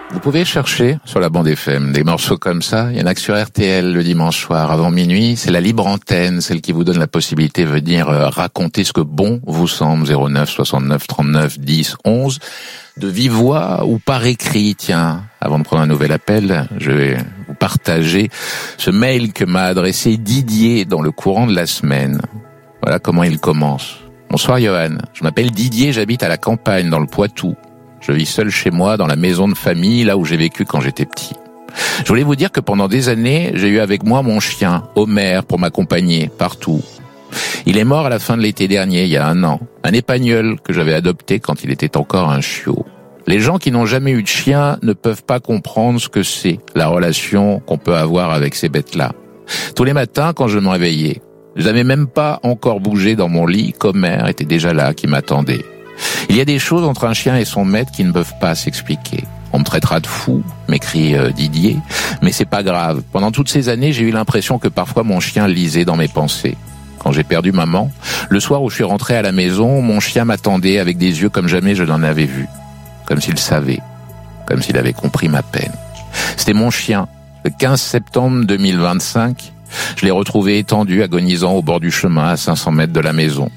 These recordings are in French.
Vous pouvez chercher sur la bande FM des morceaux comme ça. Il y en a que sur RTL le dimanche soir avant minuit. C'est la libre antenne, celle qui vous donne la possibilité de venir raconter ce que bon vous semble. 09 69 39 10 11 de vive voix ou par écrit. Tiens, avant de prendre un nouvel appel, je vais vous partager ce mail que m'a adressé Didier dans le courant de la semaine. Voilà comment il commence. Bonsoir Johan, je m'appelle Didier, j'habite à la campagne dans le Poitou. Je vis seul chez moi dans la maison de famille, là où j'ai vécu quand j'étais petit. Je voulais vous dire que pendant des années, j'ai eu avec moi mon chien, Homer, pour m'accompagner partout. Il est mort à la fin de l'été dernier, il y a 1 an. Un épagnol que j'avais adopté quand il était encore un chiot. Les gens qui n'ont jamais eu de chien ne peuvent pas comprendre ce que c'est, la relation qu'on peut avoir avec ces bêtes-là. Tous les matins, quand je me réveillais, je n'avais même pas encore bougé dans mon lit qu'Homer était déjà là, qui m'attendait. Il y a des choses entre un chien et son maître qui ne peuvent pas s'expliquer. On me traitera de fou, m'écrit Didier, mais c'est pas grave. Pendant toutes ces années, j'ai eu l'impression que parfois mon chien lisait dans mes pensées. Quand j'ai perdu maman, le soir où je suis rentré à la maison, mon chien m'attendait avec des yeux comme jamais je n'en avais vu. Comme s'il savait, comme s'il avait compris ma peine. C'était mon chien. Le 15 septembre 2025, je l'ai retrouvé étendu, agonisant au bord du chemin à 500 mètres de la maison.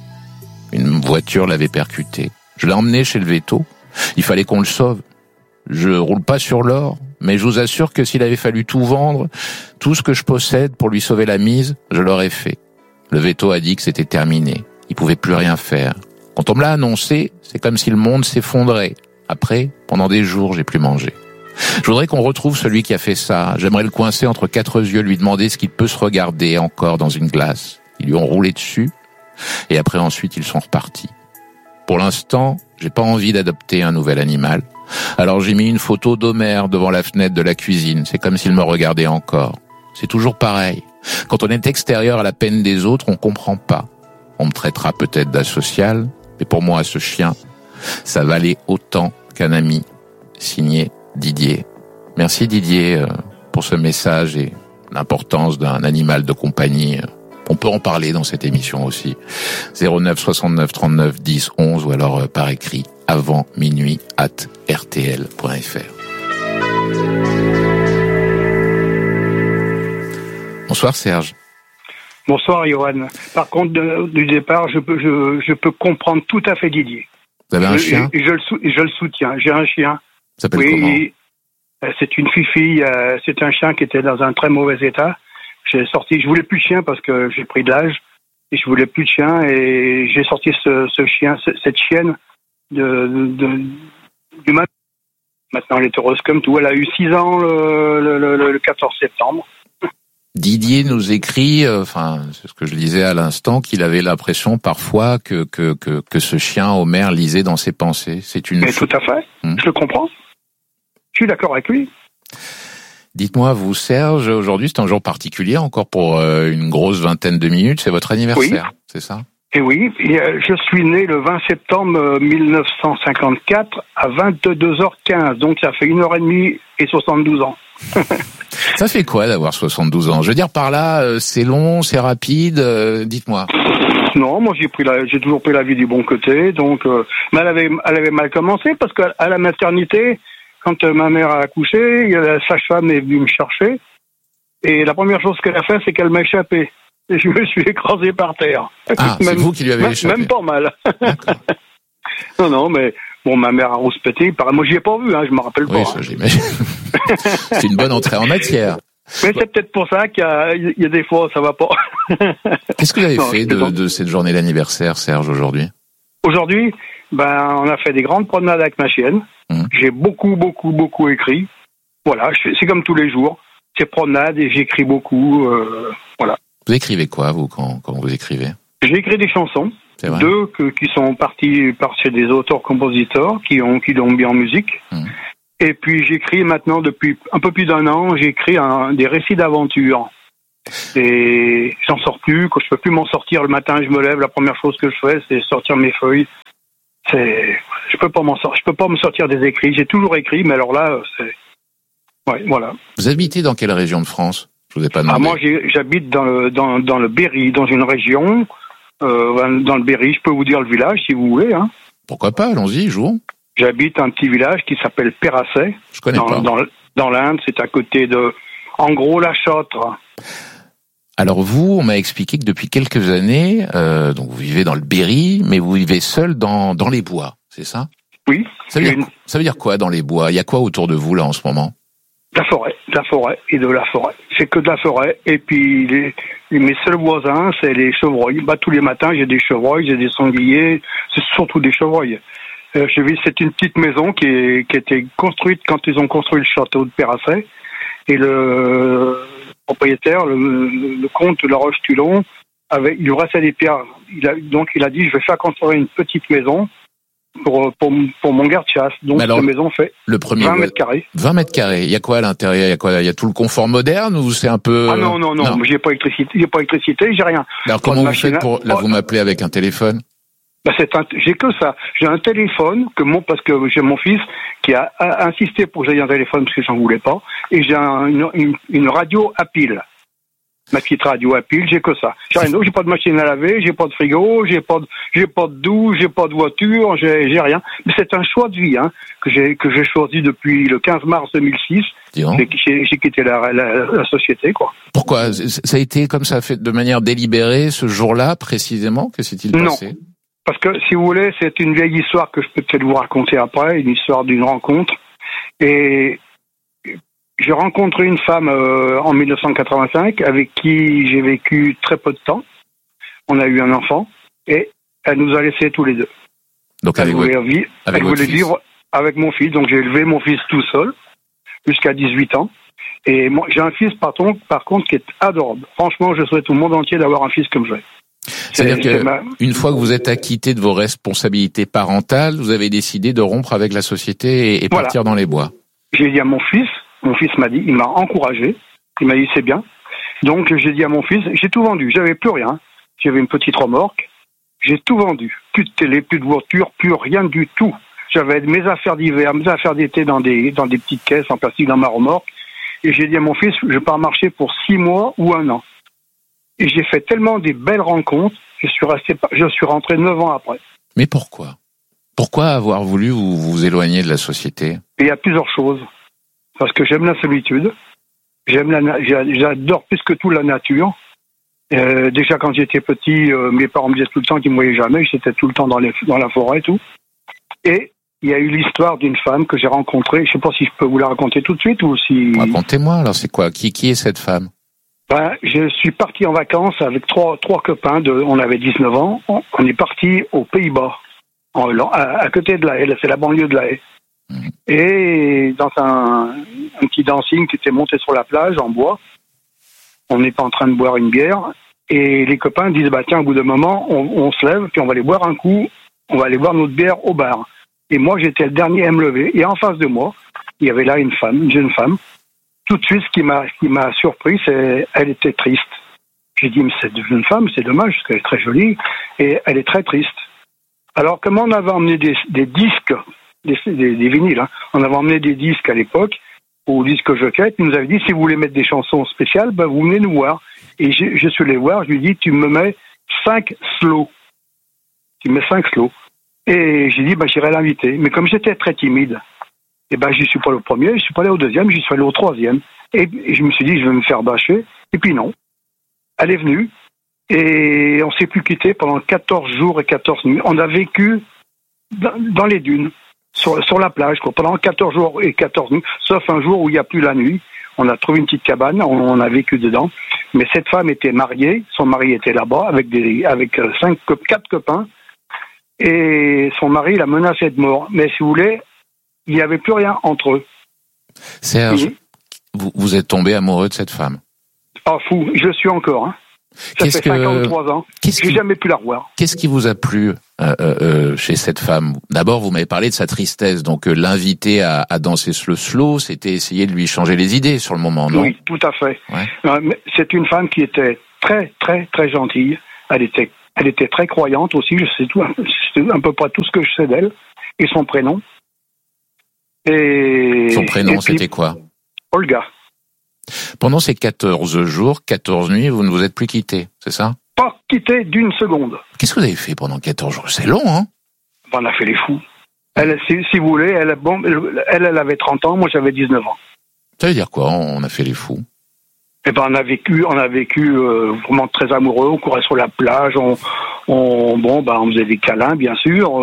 Une voiture l'avait percuté. Je l'ai emmené chez le véto. Il fallait qu'on le sauve. Je roule pas sur l'or, mais je vous assure que s'il avait fallu tout vendre, tout ce que je possède pour lui sauver la mise, je l'aurais fait. Le véto a dit que c'était terminé. Il pouvait plus rien faire. Quand on me l'a annoncé, c'est comme si le monde s'effondrait. Après, pendant des jours, j'ai plus mangé. Je voudrais qu'on retrouve celui qui a fait ça. J'aimerais le coincer entre 4 yeux, lui demander ce qu'il peut se regarder encore dans une glace. Ils lui ont roulé dessus. Et après, ensuite, ils sont repartis. Pour l'instant, j'ai pas envie d'adopter un nouvel animal. Alors j'ai mis une photo d'Homer devant la fenêtre de la cuisine. C'est comme s'il me regardait encore. C'est toujours pareil. Quand on est extérieur à la peine des autres, on comprend pas. On me traitera peut-être d'asocial, mais pour moi, ce chien, ça valait autant qu'un ami. Signé Didier. Merci Didier pour ce message et l'importance d'un animal de compagnie. On peut en parler dans cette émission aussi. 09 69 39 10 11 ou alors par écrit avant minuit @rtl.fr. Bonsoir Serge. Bonsoir Johan. Par contre, du départ, je peux comprendre tout à fait Didier. Vous avez un chien ? Je le soutiens. J'ai un chien. Ça s'appelle comment ? C'est une fille. C'est un chien qui était dans un très mauvais état. Je voulais plus de chien parce que j'ai pris de l'âge et je voulais plus de chien et j'ai sorti ce chien, cette chienne du matin. Maintenant, elle est heureuse comme tout. Elle a eu 6 ans le 14 septembre. Didier nous écrit, c'est ce que je disais à l'instant, qu'il avait l'impression parfois que ce chien Homer lisait dans ses pensées. Mais tout à fait. Je le comprends. Je suis d'accord avec lui. Dites-moi, vous, Serge, aujourd'hui, c'est un jour particulier, encore pour une grosse vingtaine de minutes. C'est votre anniversaire, oui. C'est ça ? Et oui, je suis né le 20 septembre 1954 à 22h15. Donc, ça fait 1h30 et 72 ans. Ça fait quoi d'avoir 72 ans ? Je veux dire, par là, c'est long, c'est rapide, dites-moi. Non, moi, j'ai toujours pris la vie du bon côté. Donc, mais elle avait mal commencé parce qu'à la maternité, quand ma mère a accouché, la sage-femme est venue me chercher. Et la première chose qu'elle a fait, c'est qu'elle m'a échappé. Et je me suis écrasé par terre. Ah, c'est vous qui lui avez échappé. Même pas mal. Non, mais bon, ma mère a rouspété. Moi, j'y ai pas vu, je me rappelle pas. Oui, ça, j'imagine. C'est une bonne entrée en matière. Mais c'est peut-être pour ça qu'il y a des fois, ça va pas. Qu'est-ce que vous avez fait de cette journée d'anniversaire, Serge, aujourd'hui ? Aujourd'hui, on a fait des grandes promenades avec ma chienne. J'ai beaucoup écrit. Voilà, c'est comme tous les jours. C'est promenade et j'écris beaucoup. Voilà. Vous écrivez quoi, vous, quand vous écrivez ? J'ai écrit des chansons. 2 qui sont partis chez des auteurs-compositeurs qui l'ont mis en musique. Et puis j'écris maintenant depuis un peu plus d'1 an, j'écris des récits d'aventure. Et j'en sors plus, quand je peux plus m'en sortir le matin, je me lève, la première chose que je fais, c'est sortir mes feuilles. Je peux pas me sortir des écrits. J'ai toujours écrit, mais alors là, ouais, voilà. Vous habitez dans quelle région de France ? Je vous ai pas demandé. Moi, j'habite dans le Berry, dans une région. Dans le Berry, je peux vous dire le village si vous voulez. Pourquoi pas ? Allons-y, jouons. J'habite un petit village qui s'appelle Perasset. Je connais pas. Dans l'Inde, c'est à côté de, en gros, la Chotre. Alors vous, on m'a expliqué que depuis quelques années, donc vous vivez dans le Berry, mais vous vivez seul dans les bois, c'est ça? Oui. Ça veut dire quoi dans les bois? Il y a quoi autour de vous là en ce moment? La forêt et de la forêt. C'est que de la forêt. Et puis mes seuls voisins, c'est les chevreuils. Tous les matins, j'ai des chevreuils, j'ai des sangliers, c'est surtout des chevreuils. C'est une petite maison qui était construite quand ils ont construit le château de Perasset. Et le propriétaire, le comte de la Roche-Tulon, il lui restait des pierres. Donc il a dit, je vais faire construire une petite maison pour mon garde-chasse. Donc la maison fait 20 mètres carrés. 20 mètres carrés. Il y a quoi à l'intérieur? Il y a tout le confort moderne ou c'est un peu... Ah non. J'ai pas électricité, j'ai rien. Alors comment vous faites pour... Là, vous m'appelez avec un téléphone? J'ai que ça. J'ai un téléphone parce que j'ai mon fils qui a insisté pour que j'aille un téléphone parce que j'en voulais pas. Et j'ai une radio à pile. Ma petite radio à pile, j'ai que ça. J'ai rien d'autre, j'ai pas de machine à laver, j'ai pas de frigo, j'ai pas de douche, j'ai pas de voiture, j'ai rien. Mais c'est un choix de vie, que j'ai choisi depuis le 15 mars 2006. J'ai quitté la société, quoi. Pourquoi? Ça a été comme ça, fait de manière délibérée, ce jour-là, précisément? Que s'est-il passé? Non. Parce que, si vous voulez, c'est une vieille histoire que je peux peut-être vous raconter après, une histoire d'une rencontre. Et j'ai rencontré une femme en 1985 avec qui j'ai vécu très peu de temps. On a eu un enfant et elle nous a laissés tous les deux. Donc elle voulait vivre avec mon fils. Donc j'ai élevé mon fils tout seul jusqu'à 18 ans. Et moi, j'ai un fils par contre qui est adorable. Franchement, je souhaite au monde entier d'avoir un fils comme je l'ai. C'est-à-dire une fois que vous êtes acquitté de vos responsabilités parentales, vous avez décidé de rompre avec la société et partir dans les bois. J'ai dit à mon fils m'a dit, il m'a encouragé, il m'a dit c'est bien. Donc j'ai dit à mon fils, j'ai tout vendu, j'avais plus rien. J'avais une petite remorque, j'ai tout vendu. Plus de télé, plus de voiture, plus rien du tout. J'avais mes affaires d'hiver, mes affaires d'été dans des petites caisses en plastique dans ma remorque. Et j'ai dit à mon fils, je pars marcher pour 6 mois ou 1 an. Et j'ai fait tellement des belles rencontres, je suis rentré 9 ans après. Mais pourquoi? Pourquoi avoir voulu vous éloigner de la société? Il y a plusieurs choses. Parce que j'aime la solitude. J'adore plus que tout la nature. Déjà quand j'étais petit, mes parents me disaient tout le temps qu'ils me voyaient jamais. J'étais tout le temps dans la forêt et tout. Et il y a eu l'histoire d'une femme que j'ai rencontrée. Je sais pas si je peux vous la raconter tout de suite ou si... Racontez-moi, alors c'est quoi? Qui est cette femme? Je suis parti en vacances avec trois copains. On avait 19 ans. On est parti aux Pays-Bas, à côté de La Haye. C'est la banlieue de La Haye. Et dans un petit dancing qui était monté sur la plage en bois, on n'est pas en train de boire une bière. Et les copains disent, tiens, au bout d'un moment, on se lève, puis on va aller boire un coup, on va aller boire notre bière au bar. Et moi, j'étais le dernier à me lever. Et en face de moi, il y avait là une jeune femme. Tout de suite, ce qui m'a surpris, c'est elle était triste. J'ai dit, mais cette jeune femme, c'est dommage, parce qu'elle est très jolie, et elle est très triste. Alors, comme on avait emmené des disques, des vinyles, on avait emmené des disques à l'époque, au disque Jockey, il nous avait dit, si vous voulez mettre des chansons spéciales, vous venez nous voir. Et je suis allé voir, je lui ai dit, tu me mets 5 slow. Tu mets 5 slow. Et j'ai dit, j'irai l'inviter. Mais comme j'étais très timide, j'y suis pas allé au premier, je suis pas allé au deuxième, j'y suis allé au troisième. Et je me suis dit, je vais me faire bâcher. Et puis non. Elle est venue. Et on s'est plus quitté pendant 14 jours et 14 nuits. On a vécu dans les dunes, sur la plage, pendant 14 jours et 14 nuits, sauf un jour où il n'y a plus la nuit. On a trouvé une petite cabane, on a vécu dedans. Mais cette femme était mariée, son mari était là-bas avec 4 copains. Et son mari la menaçait de mort. Mais si vous voulez, il n'y avait plus rien entre eux. Serge, vous êtes tombé amoureux de cette femme? Ah, fou, je le suis encore. Ça fait 53 ans. J'ai jamais pu la revoir. Qu'est-ce qui vous a plu chez cette femme? D'abord, vous m'avez parlé de sa tristesse. Donc, l'inviter à danser le slow, c'était essayer de lui changer les idées sur le moment, non? Oui, tout à fait. Ouais. C'est une femme qui était très, très, très gentille. Elle était très croyante aussi. Je sais à peu près tout ce que je sais d'elle. Et son prénom. Son prénom, c'était quoi? Olga. Pendant ces 14 jours, 14 nuits, vous ne vous êtes plus quittés, c'est ça? Pas quitté d'une seconde. Qu'est-ce que vous avez fait pendant 14 jours? C'est long, hein? On a fait les fous. Elle, si vous voulez, elle avait 30 ans, moi j'avais 19 ans. Ça veut dire quoi, on a fait les fous? Eh ben, on a vécu vraiment très amoureux. On courait sur la plage, on faisait des câlins, bien sûr.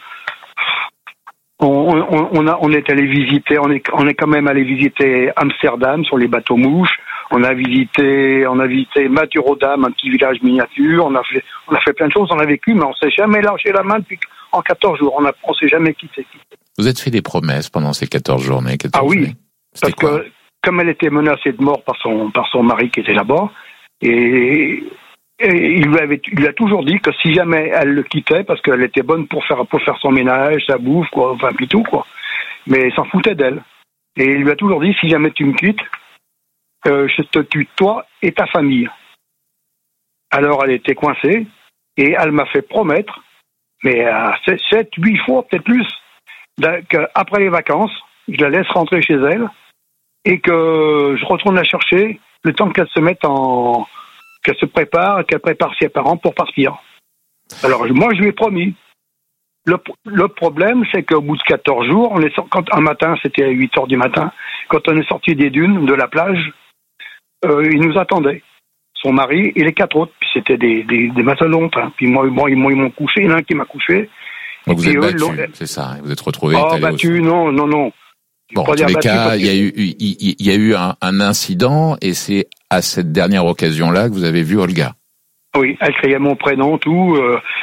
On est allé visiter, on est quand même allé visiter Amsterdam sur les bateaux mouches. On a visité Madurodam, un petit village miniature. On a fait plein de choses. On a vécu, mais on s'est jamais lâché la main depuis en 14 jours. On s'est jamais quitté. Vous êtes fait des promesses pendant ces 14 journées. Oui, parce que comme elle était menacée de mort par son mari qui était là-bas, et il lui a toujours dit que si jamais elle le quittait, parce qu'elle était bonne pour faire son ménage, sa bouffe, quoi, enfin puis tout, quoi. Mais il s'en foutait d'elle. Et il lui a toujours dit, si jamais tu me quittes, je te tue toi et ta famille. Alors elle était coincée et elle m'a fait promettre, mais 7, 8 fois, peut-être plus, qu'après les vacances, je la laisse rentrer chez elle et que je retourne la chercher le temps qu'elle se mette qu'elle prépare ses parents pour partir. Alors moi je lui ai promis. Le problème, c'est qu'au bout de 14 jours, un matin, c'était à 8h du matin, quand on est sorti des dunes, de la plage, il nous attendait. Son mari et les 4 autres. Puis c'était des mastodontes. Hein. Puis moi, ils m'ont couché. Il y en a un qui m'a couché. Donc vous êtes battu, c'est ça. Vous êtes retrouvé. Battu, non. Bon, en tous les cas, il y a eu un incident et c'est à cette dernière occasion-là que vous avez vu Olga. Oui, elle criait mon prénom, tout.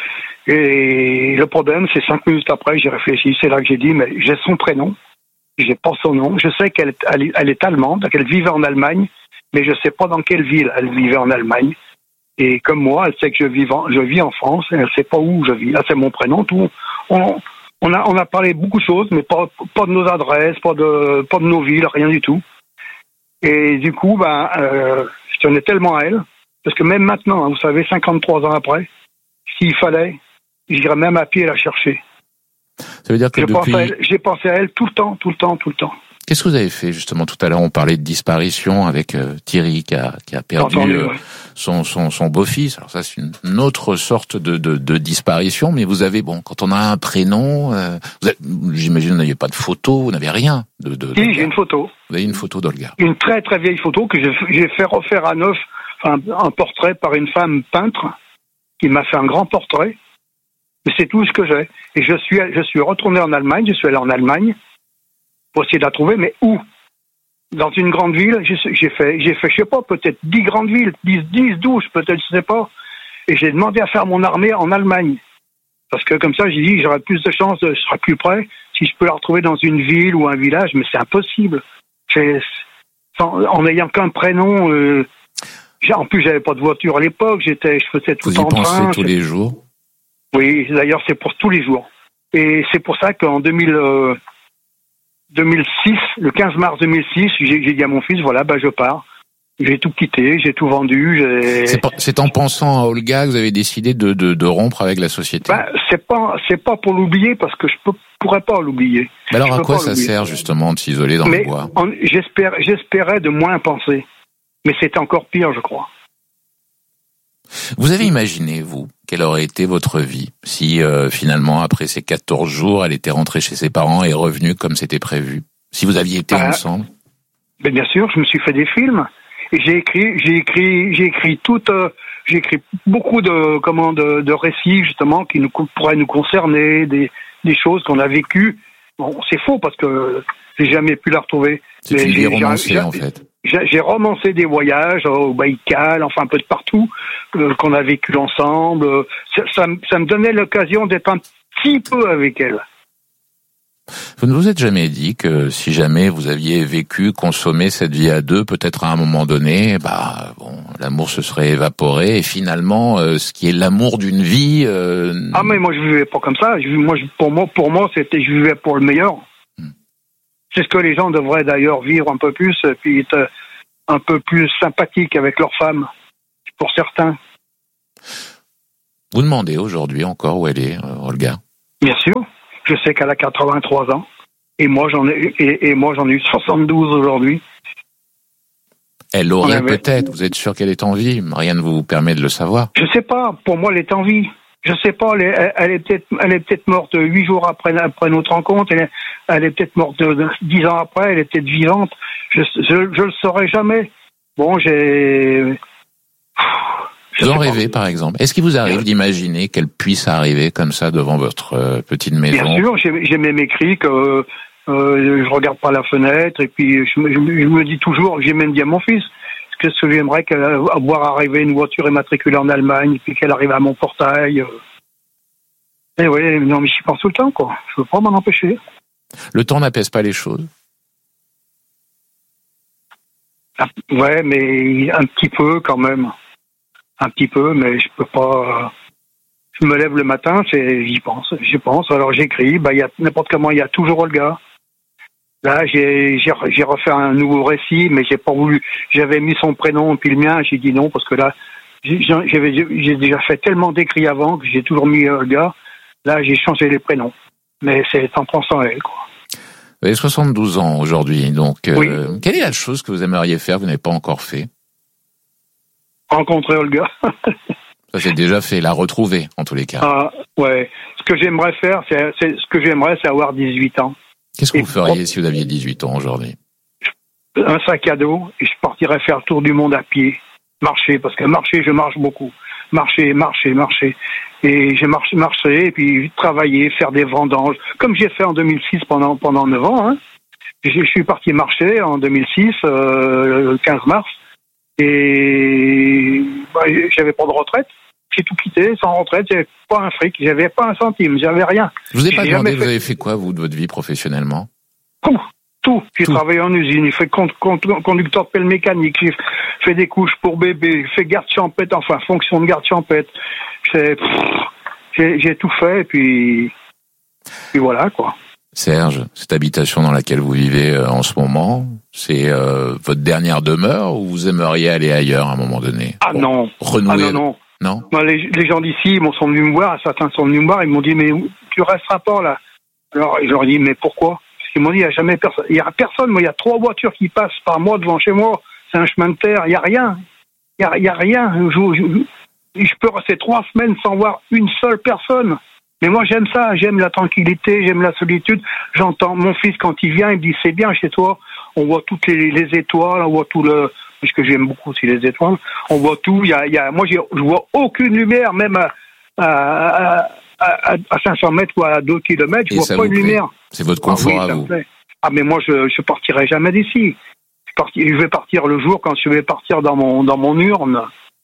Et le problème, c'est 5 minutes après, j'ai réfléchi. C'est là que j'ai dit, mais j'ai son prénom, j'ai pas son nom. Je sais qu'elle est allemande, qu'elle vivait en Allemagne, mais je sais pas dans quelle ville elle vivait en Allemagne. Et comme moi, elle sait que je vis en France, et elle sait pas où je vis. Là, c'est mon prénom, tout. On a parlé beaucoup de choses, mais pas de nos adresses, pas de nos villes, rien du tout. Et du coup, je tenais tellement à elle, parce que même maintenant, hein, vous savez, 53 ans après, s'il fallait, j'irais même à pied la chercher. Ça veut dire que j'ai pensé à elle tout le temps. Qu'est-ce que vous avez fait justement tout à l'heure? On parlait de disparition avec Thierry qui a perdu son beau-fils. Alors ça c'est une autre sorte de disparition. Mais vous avez quand on a un prénom, j'imagine vous n'aviez pas de photo, vous n'avez rien Si, j'ai une photo. Vous avez une photo d'Olga. Une très très vieille photo que j'ai fait refaire à neuf, un portrait par une femme peintre qui m'a fait un grand portrait. Mais c'est tout ce que j'ai. Et je suis retourné en Allemagne. Je suis allé en Allemagne pour essayer de la trouver, mais où? Dans une grande ville, j'ai fait, je sais pas, peut-être 10 grandes villes, 10, 12, peut-être, je sais pas. Et j'ai demandé à faire mon armée en Allemagne. Parce que comme ça, j'ai dit, j'aurais plus de chances, je serai plus près si je peux la retrouver dans une ville ou un village, mais c'est impossible. En n'ayant qu'un prénom, en plus, j'avais pas de voiture à l'époque, je faisais tout en train. Vous y pensez tous les jours? Oui, d'ailleurs, c'est pour tous les jours. Et c'est pour ça qu'en 2006, le 15 mars 2006, j'ai dit à mon fils, voilà, je pars. J'ai tout quitté, j'ai tout vendu. C'est en pensant à Olga que vous avez décidé de rompre avec la société? C'est pas pour l'oublier, parce que je pourrais pas l'oublier. Mais alors à quoi ça sert justement de s'isoler dans le bois? J'espérais de moins penser. Mais c'est encore pire, je crois. Vous avez imaginé, vous, quelle aurait été votre vie si finalement, après ces 14 jours, elle était rentrée chez ses parents et revenue comme c'était prévu? Si vous aviez été ensemble? Mais bien sûr, je me suis fait des films. Et j'ai écrit beaucoup de récits, justement, qui pourraient nous concerner, des choses qu'on a vécues. Bon, c'est faux parce que j'ai jamais pu la retrouver. C'est une vie romancée, en fait. J'ai romancé des voyages au Baïkal, enfin un peu de partout, qu'on a vécu ensemble. Ça me donnait l'occasion d'être un petit peu avec elle. Vous ne vous êtes jamais dit que si jamais vous aviez vécu, consommé cette vie à deux, peut-être à un moment donné, l'amour se serait évaporé et finalement, ce qui est l'amour d'une vie... mais moi je vivais pas comme ça. Pour moi, c'était je vivais pour le meilleur. C'est ce que les gens devraient d'ailleurs vivre un peu plus, puis être un peu plus sympathiques avec leurs femmes, pour certains. Vous demandez aujourd'hui encore où elle est, Olga? Bien sûr. Je sais qu'elle a 83 ans. Et moi, j'en ai eu 72 aujourd'hui. Elle aurait peut-être. Vous êtes sûr qu'elle est en vie? Rien ne vous permet de le savoir. Je sais pas. Pour moi, elle est en vie. Je sais pas, elle est peut-être morte 8 jours après notre rencontre, elle est peut-être morte 10 ans après, elle est peut-être vivante, je le saurai jamais. Bon, vous en rêvez, par exemple. Est-ce qu'il vous arrive d'imaginer qu'elle puisse arriver comme ça devant votre petite maison? Bien sûr, j'ai même écrit que je regarde par la fenêtre et puis je me dis toujours, j'ai même dit à mon fils, que j'aimerais voir arriver une voiture immatriculée en Allemagne et puis qu'elle arrive à mon portail. Et oui, non, mais j'y pense tout le temps, quoi. Je veux pas m'en empêcher. Le temps n'apaise pas les choses? Ouais, mais un petit peu quand même. Un petit peu, mais je peux pas. Je me lève le matin, j'y pense. Alors j'écris. Il y a n'importe comment, il y a toujours Olga. Là, j'ai refait un nouveau récit, mais j'ai pas voulu. J'avais mis son prénom puis le mien. J'ai dit non parce que là, j'ai déjà fait tellement d'écrits avant que j'ai toujours mis Olga. Là, j'ai changé les prénoms, mais c'est en pensant à elle, quoi. Vous avez 72 ans aujourd'hui, donc oui. Quelle est la chose que vous aimeriez faire, que vous n'avez pas encore fait? Rencontrer Olga. Ça, c'est déjà fait, la retrouver, en tous les cas. Ah, ouais. Ce que j'aimerais faire, c'est avoir 18 ans. Qu'est-ce que vous feriez si vous aviez 18 ans aujourd'hui? Un sac à dos, et je partirais faire le tour du monde à pied. Marcher, parce que marcher, je marche beaucoup. Marcher. Et je marcherai, et puis travailler, faire des vendanges. Comme j'ai fait en 2006 pendant 9 ans, hein. Je suis parti marcher en 2006, le 15 mars. Et j'avais pas de retraite. J'ai tout quitté, sans retraite, j'avais pas un fric, j'avais pas un centime, j'avais rien. Je vous ai pas demandé, vous avez fait quoi, vous, de votre vie professionnellement? Tout. J'ai travaillé en usine, j'ai fait conducteur de pelle mécanique, j'ai fait des couches pour bébé, j'ai fait garde champêtre, enfin, fonction de garde champêtre. J'ai tout fait, et puis voilà, quoi. Serge, cette habitation dans laquelle vous vivez en ce moment, c'est votre dernière demeure ou vous aimeriez aller ailleurs à un moment donné? Ah non. Renouer. Ah non. Non. Les gens d'ici, ils sont venus me voir, certains sont venus me voir, ils m'ont dit, mais tu resteras pas là. Alors, je leur ai dit, mais pourquoi? Parce qu'ils m'ont dit, il y a personne, moi, il y a 3 voitures qui passent par mois devant chez moi, c'est un chemin de terre, il y a rien. Il y a rien. Je peux rester 3 semaines sans voir une seule personne. Mais moi, j'aime ça, j'aime la tranquillité, j'aime la solitude. J'entends mon fils quand il vient, il me dit, c'est bien chez toi, on voit toutes les étoiles, on voit tout le... Parce que j'aime beaucoup aussi les étoiles. On voit tout. Moi, je vois aucune lumière, même à 500 mètres ou à 2 kilomètres. Je vois pas une lumière. C'est votre confort à vous. Ah, mais moi, je partirai jamais d'ici. Je vais partir le jour quand je vais partir dans mon urne.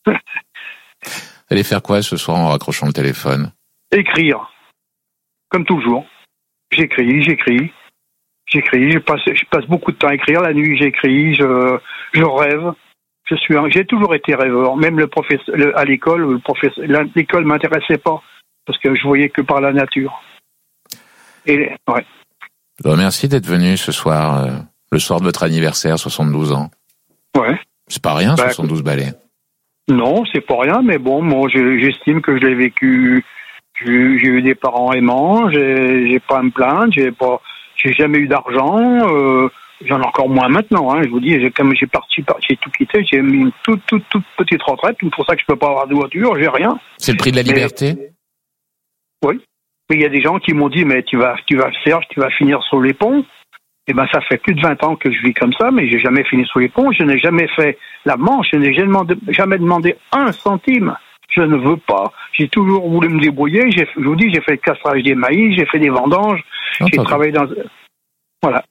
Allez faire quoi ce soir en raccrochant le téléphone? Écrire. Comme toujours. J'écris. Je passe beaucoup de temps à écrire. La nuit, j'écris, je rêve. J'ai toujours été rêveur. Même à l'école, l'école m'intéressait pas parce que je voyais que par la nature. Et ouais. Je vous remercie d'être venu ce soir, le soir de votre anniversaire, 72 ans. Ouais. C'est pas rien, 72 balais. Non, c'est pas rien, mais bon, moi, j'estime que je l'ai vécu. J'ai eu des parents aimants. J'ai pas à me plaindre. J'ai jamais eu d'argent, j'en ai encore moins maintenant, hein. Je vous dis, comme j'ai tout quitté, j'ai mis une toute petite retraite, c'est pour ça que je peux pas avoir de voiture, j'ai rien. C'est le prix de la liberté? Oui. Mais il y a des gens qui m'ont dit, mais tu vas finir sur les ponts. Eh ben, ça fait plus de 20 ans que je vis comme ça, mais j'ai jamais fini sur les ponts, je n'ai jamais fait la manche, je n'ai jamais demandé 1 centime. Je ne veux pas. J'ai toujours voulu me débrouiller. Je vous dis, j'ai fait le castrage des maïs, j'ai fait des vendanges, j'ai travaillé dans... Voilà.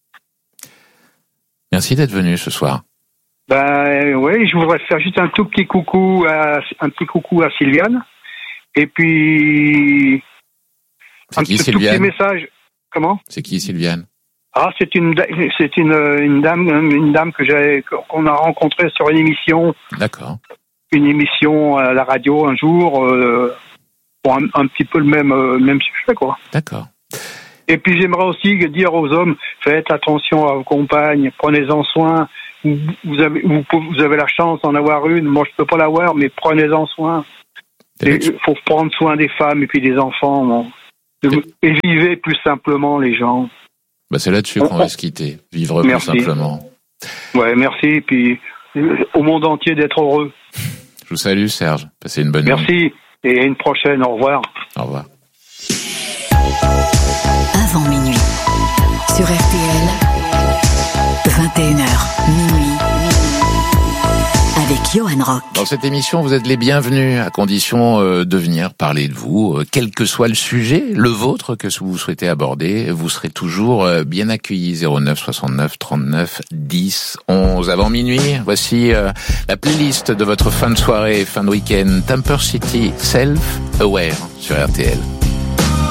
Merci d'être venu ce soir. Oui, je voudrais faire juste un tout petit coucou à Sylviane. Et puis... C'est qui, Sylviane? Tout petit message. Comment? C'est qui, Sylviane? Ah, c'est une dame qu'on a rencontrée sur une émission. D'accord. Une émission à la radio un jour pour un petit peu le même sujet, quoi. D'accord. Et puis j'aimerais aussi dire aux hommes, faites attention à vos compagnes, prenez-en soin. Vous avez la chance d'en avoir une, moi je peux pas l'avoir, mais prenez-en soin. Il faut prendre soin des femmes et puis des enfants. Bon. Et vivez plus simplement, les gens. C'est là-dessus qu'on va se quitter. Vivre plus simplement. Ouais, merci. Et puis au monde entier d'être heureux. Je vous salue, Serge. Passez une bonne nuit. Merci. Et à une prochaine. Au revoir. Au revoir. Avant minuit. Sur RTL. 21h, minuit. Avec Johan Rock. Dans cette émission, vous êtes les bienvenus, à condition de venir parler de vous. Quel que soit le sujet, le vôtre, que vous souhaitez aborder, vous serez toujours bien accueillis. 09 69 39 10 11. Avant minuit, voici la playlist de votre fin de soirée, fin de week-end. Temper City, Self Aware sur RTL.